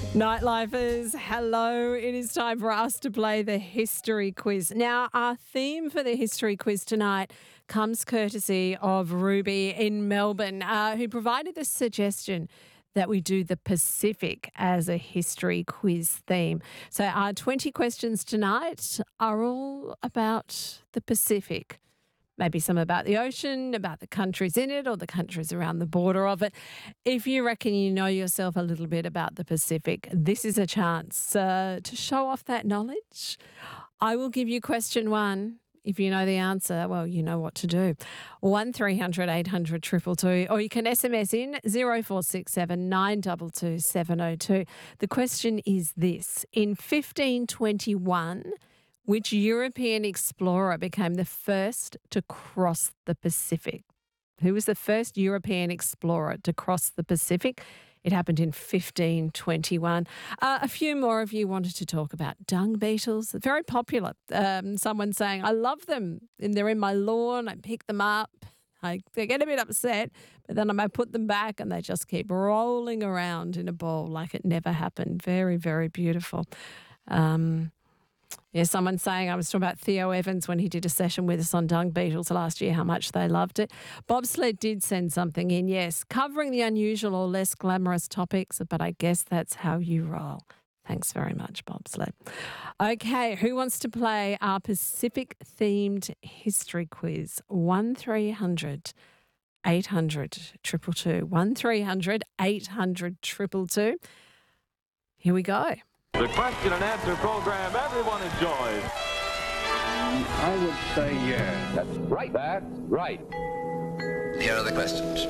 Nightlifers, hello. It is time for us to play the history quiz. Now, our theme for the history quiz tonight comes courtesy of Ruby in Melbourne, who provided the suggestion that we do the Pacific as a history quiz theme. So our 20 questions tonight are all about the Pacific. Maybe some about the ocean, about the countries in it or the countries around the border of it. If you reckon you know yourself a little bit about the Pacific, this is a chance to show off that knowledge. I will give you question one. If you know the answer, well, you know what to do. 1300 800 222, or you can SMS in 0467 922 702. The question is this. In 1521, which European explorer became the first to cross the Pacific? Who was the first European explorer to cross the Pacific? It happened in 1521. A few more of you wanted to talk about dung beetles. Very popular. Someone saying, I love them, and they're in my lawn. I pick them up. They get a bit upset, but then I might put them back and they just keep rolling around in a ball like it never happened. Very, very beautiful. Yeah, someone saying, I was talking about Theo Evans when he did a session with us on dung beetles last year, how much they loved it. Bobsled did send something in, yes, covering the unusual or less glamorous topics, but I guess that's how you roll. Thanks very much, Bobsled. Okay, who wants to play our Pacific-themed history quiz? 1300 800 222. 1300 800 222. Here we go. The question and answer program everyone enjoys. I would say yes. That's right. That's right. Here are the questions.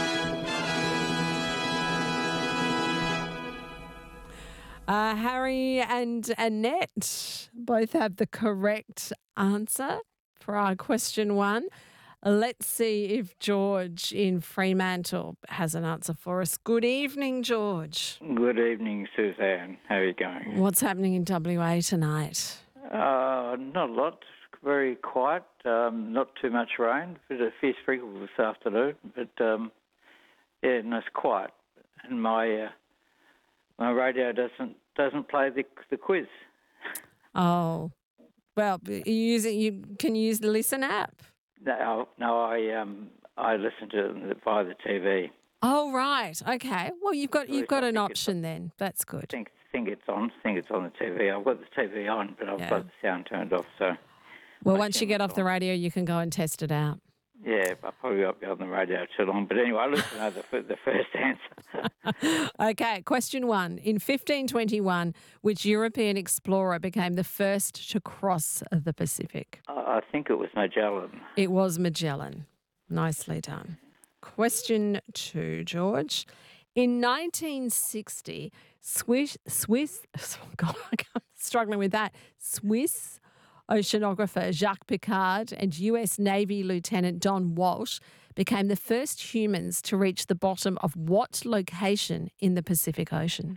Harry and Annette both have the correct answer for our question one. Let's see if George in Fremantle has an answer for us. Good evening, George. Good evening, Suzanne. How are you going? What's happening in WA tonight? Not a lot. Very quiet. Not too much rain. A few sprinkles this afternoon, but yeah, and it's quiet. And my radio doesn't play the quiz. Oh, well, you can use the Listen app. No, I listen to it via the TV. Oh, right. Okay. Well, you've got an option then. That's good. Think it's on the TV. I've got the TV on, but I've got the sound turned off. So, well, once you get off the radio, you can go and test it out. Yeah, I probably won't be on the radio too long. But anyway, I listen to the first answer. Okay, question one. In 1521, which European explorer became the first to cross the Pacific? I think it was Magellan. It was Magellan. Nicely done. Question two, George. In 1960, Swiss I'm struggling with that. Swiss oceanographer Jacques Piccard and US Navy Lieutenant Don Walsh became the first humans to reach the bottom of what location in the Pacific Ocean?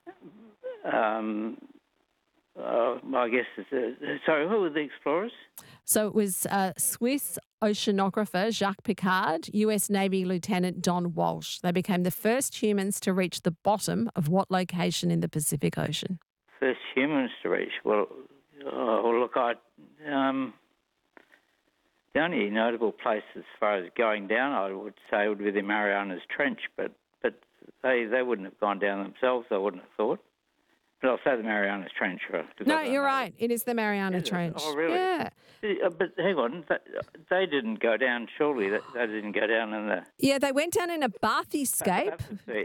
I guess sorry, who were the explorers? So it was Swiss oceanographer Jacques Piccard, US Navy Lieutenant Don Walsh. They became the first humans to reach the bottom of what location in the Pacific Ocean? First humans to reach? Well, look, the only notable place as far as going down, I would say, would be the Marianas Trench, but they wouldn't have gone down themselves, I wouldn't have thought. But I'll say the Marianas Trench. No, you're right. It is the Mariana Trench. Oh, really? Yeah. But hang on, they didn't go down, surely. They didn't go down in the... Yeah, they went down in a bathyscape.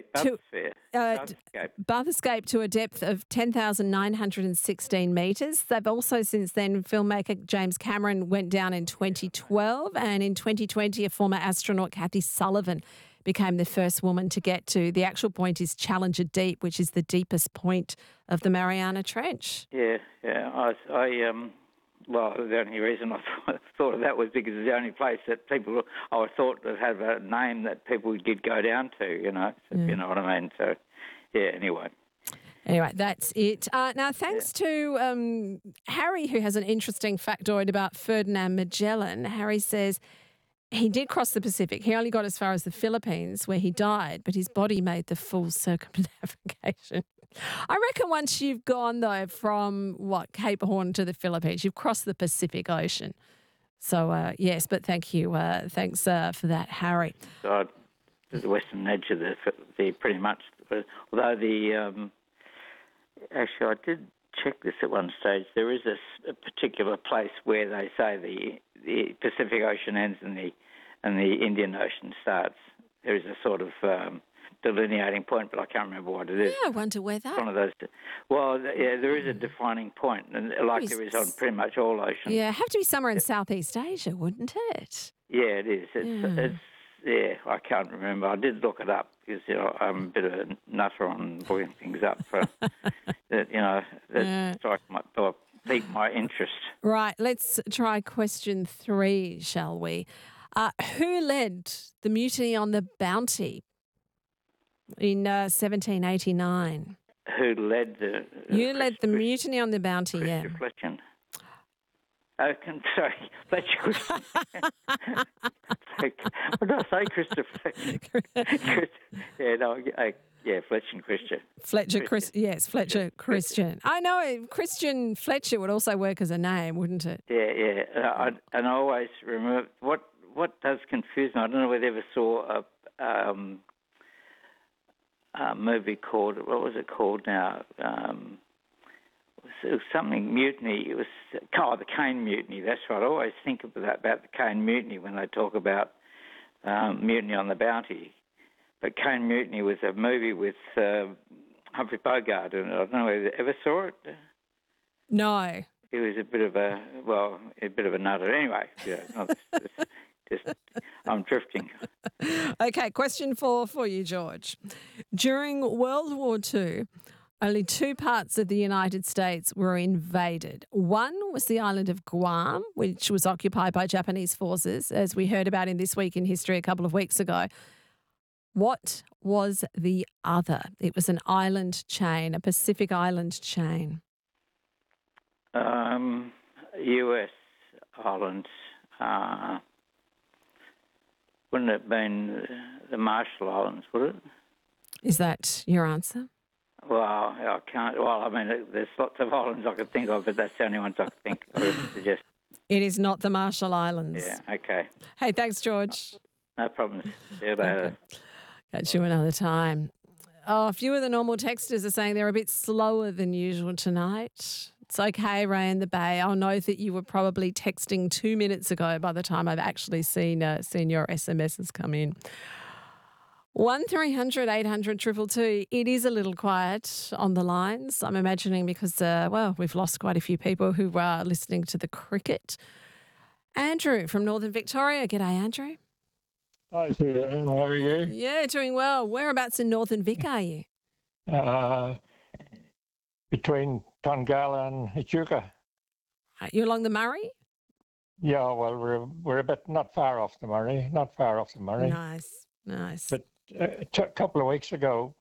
Bathyscape to a depth of 10,916 metres. They've also, since then, filmmaker James Cameron went down in 2012, and in 2020, a former astronaut, Kathy Sullivan, became the first woman to get to. The actual point is Challenger Deep, which is the deepest point of the Mariana Trench. Yeah. Well, the only reason I thought of that was because it's the only place that people, I thought, that had a name that people did go down to, you know what I mean? So, yeah, anyway. Anyway, that's it. Now, thanks to Harry, who has an interesting factoid about Ferdinand Magellan. Harry says he did cross the Pacific. He only got as far as the Philippines, where he died, but his body made the full circumnavigation. I reckon once you've gone, though, from, Cape Horn to the Philippines, you've crossed the Pacific Ocean. So, yes, but thank you. Thanks for that, Harry. God, the western edge of the pretty much. Although actually, I did check this at one stage. There is a particular place where they say the Pacific Ocean ends and the Indian Ocean starts. There is a sort of delineating point, but I can't remember what it is. Yeah, I wonder where that. One of those. Well, yeah, there is a defining point, and like there is on pretty much all oceans. Yeah, have to be somewhere in Southeast Asia, wouldn't it? Yeah, it is. It's I can't remember. I did look it up because I'm a bit of a nutter on looking things up for that piqued my interest. Right, let's try question 3, shall we? Who led the mutiny on the Bounty in 1789? Who led the... You led the mutiny on the Bounty, yeah. Christopher Fletcher. Oh, sorry, Fletcher Christian. What did I say, Christopher? Fletcher Christian. Fletcher Christian. I know Christian Fletcher would also work as a name, wouldn't it? Yeah. And I always remember what does confuse me. I don't know whether you ever saw a movie called, what was it called now? It was something Mutiny. It was the Caine Mutiny. That's right. I always think about the Caine Mutiny when they talk about Mutiny on the Bounty. But Caine Mutiny was a movie with Humphrey Bogart, and I don't know whether you ever saw it. No. He was a bit of a nutter. Anyway, I'm drifting. Okay, question 4 for you, George. During World War II, only 2 parts of the United States were invaded. One was the island of Guam, which was occupied by Japanese forces, as we heard about in This Week in History a couple of weeks ago. What was the other? It was an island chain, a Pacific island chain. U.S. islands. Wouldn't it have been the Marshall Islands, would it? Is that your answer? Well, I can't. Well, I mean, there's lots of islands I could think of, but that's the only ones I could think of. I would suggest. It is not the Marshall Islands. Yeah, okay. Hey, thanks, George. No problems. See you later. Okay. Catch you another time. Oh, a few of the normal texters are saying they're a bit slower than usual tonight. It's okay, Ray in the Bay. I'll know that you were probably texting 2 minutes ago by the time I've actually seen your SMSs come in. 1300 800 222. It is a little quiet on the lines, I'm imagining, because, we've lost quite a few people who are listening to the cricket. Andrew from Northern Victoria. G'day, Andrew. Hi, Susan. How are you? Yeah, doing well. Whereabouts in Northern Vic are you? Between Tongala and Echuca. You along the Murray? Yeah, well, we're a bit not far off the Murray. Nice. But a couple of weeks ago,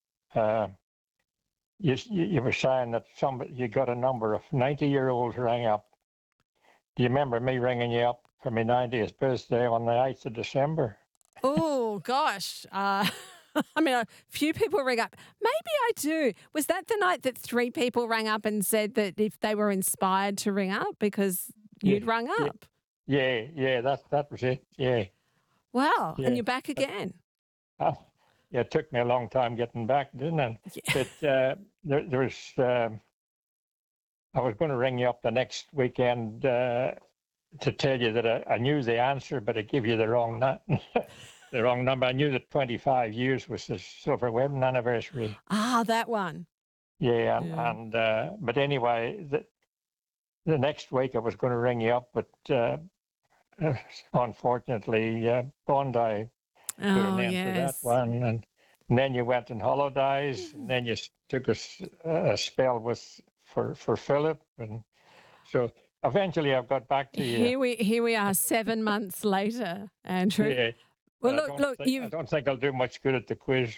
you were saying that you got a number of 90-year-olds rang up. Do you remember me ringing you up for my 90th birthday on the 8th of December? Oh, gosh. I mean, a few people ring up. Maybe I do. Was that the night that 3 people rang up and said that if they were inspired to ring up because you'd rung up? Yeah, that was it, yeah. Wow, yeah. And you're back again? Yeah, it took me a long time getting back, didn't it? Yeah. But there was... I was going to ring you up the next weekend to tell you that I knew the answer, but I gave you the wrong the wrong number. I knew that 25 years was the silver wedding anniversary. Ah, that one. Yeah. And but anyway, the next week I was going to ring you up, but unfortunately, Bondi put an end to that one, and then you went on holidays, and then you took a spell for Philip, and so eventually I've got back to you. Here we are 7 months later, Andrew. Yeah. Well, look, I don't think I'll do much good at the quiz.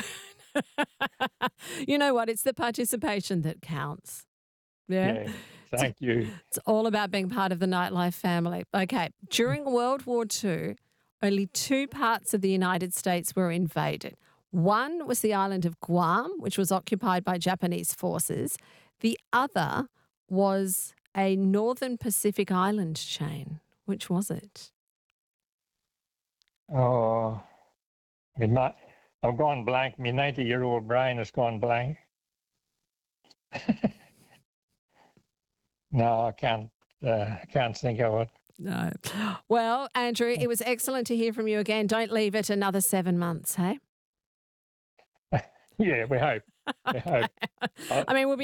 You know what? It's the participation that counts. Yeah. Thank you. It's all about being part of the Nightlife family. Okay. During World War II, only 2 parts of the United States were invaded. One was the island of Guam, which was occupied by Japanese forces. The other was a northern Pacific island chain. Which was it? Oh, I've gone blank. My 90-year-old brain has gone blank. No, I can't think of it. No. Well, Andrew, it was excellent to hear from you again. Don't leave it another 7 months, hey? Yeah, we hope. We hope. I mean, we'll be